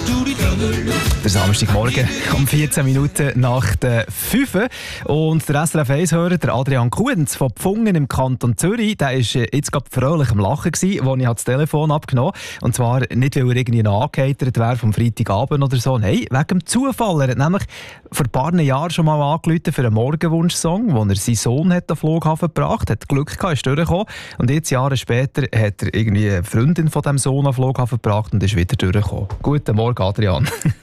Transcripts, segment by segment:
Der Samstagmorgen um 14 Minuten nach der 5. Und der SRF 1-Hörer, der Adrian Kuhns von Pfungen im Kanton Zürich, der war jetzt gerade fröhlich am Lachen, als ich das Telefon abgenommen habe. Und zwar nicht, weil er irgendwie noch angeheitert wäre vom Freitagabend oder so. Nein, wegen dem Zufall. Er hat nämlich vor ein paar Jahren schon mal angerufen für einen Morgenwunsch-Song, wo er seinen Sohn hat am Flughafen gebracht hat. Glück gehabt, ist durchgekommen. Und jetzt, Jahre später, hat er irgendwie eine Freundin von diesem Sohn am Flughafen gebracht und ist wieder durchgekommen. Guten Morgen, Adrian.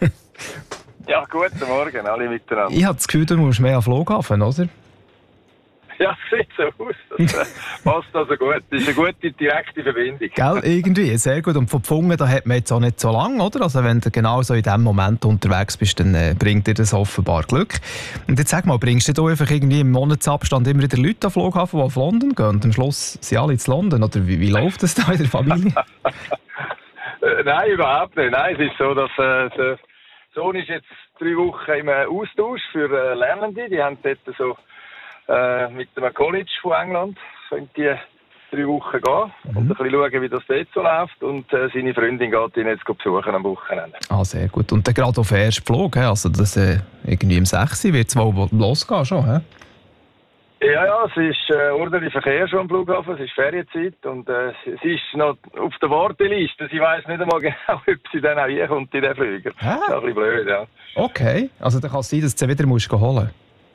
Ja, guten Morgen, alle miteinander. Ich habe das Gefühl, du musst mehr am Flughafen, oder? Ja, sieht so aus. Das passt also gut. Das ist eine gute, direkte Verbindung. Gell, irgendwie, sehr gut. Und von Pfungen, da hat man jetzt auch nicht so lange, oder? Also wenn du genau so in diesem Moment unterwegs bist, dann bringt dir das offenbar Glück. Und jetzt sag mal, bringst du einfach irgendwie im Monatsabstand immer wieder Leute am Flughafen, die auf London gehen? Und am Schluss sind alle in London? Oder wie läuft das da in der Familie? Nein, überhaupt nicht. Nein, es ist so, dass der Sohn ist jetzt 3 Wochen im Austausch für Lernende. Die haben dort so mit dem College von England können die 3 Wochen gehen und ein bisschen schauen, wie das dort so läuft. Und seine Freundin geht ihn jetzt besuchen am Wochenende. Ah, sehr gut. Und dann gerade auf den ersten Flug, also das irgendwie im 6 wird es wohl losgehen schon, he? Ja, es ist ordentlicher Verkehr schon am Flughafen, es ist Ferienzeit und sie ist noch auf der Warteliste. Sie weiss nicht einmal genau, ob sie dann auch reinkommt in den Flüger. Das ist ein bisschen blöd, ja. Okay, also dann kann es sein, dass du sie wieder holen musst.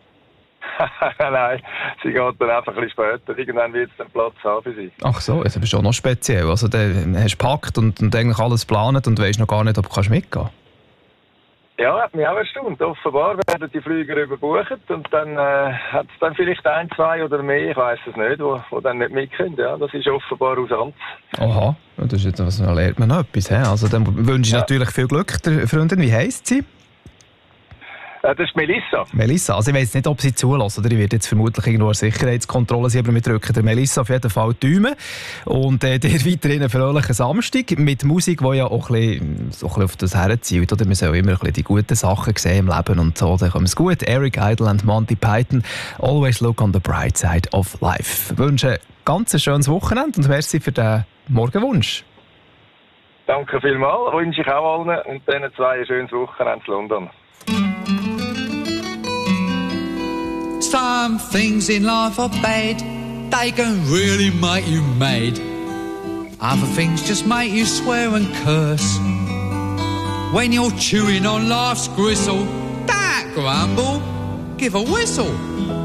Nein, sie geht dann einfach ein bisschen später. Irgendwann wird es dann Platz haben für sie. Ach so, das ist schon noch speziell. Also dann hast du gepackt und eigentlich alles geplant und weisst noch gar nicht, ob du mitgehen kannst. Ja, hat mich auch erstaunt. Offenbar werden die Flüger überbucht und dann hat es dann vielleicht 1, 2 oder mehr, ich weiss es nicht, wo dann nicht mitkommen. Ja, das ist offenbar aus Amts. Aha, das ist jetzt, da lernt man noch etwas. He? Also dann wünsche ich natürlich viel Glück der Freundin. Wie heisst sie? Das ist Melissa. Melissa, also ich weiss nicht, ob sie zulässt, oder ich werde jetzt vermutlich irgendwo eine Sicherheitskontrolle sein, aber wir drücken der Melissa auf jeden Fall die Daumen. Und dir weiterhin einen fröhlichen Samstag mit Musik, die ja auch ein bisschen auf das herzielt, oder? Man soll immer ein bisschen die guten Sachen sehen im Leben und so, dann kommt es gut. Eric Idle und Monty Python, Always Look on the Bright Side of Life. Ich wünsche ein ganz schönes Wochenende und merci für den Morgenwunsch. Danke vielmals, wünsche ich auch allen und diesen 2 ein schönes Wochenende in London. Some things in life are bad, they can really make you mad. Other things just make you swear and curse. When you're chewing on life's gristle, don't grumble, give a whistle.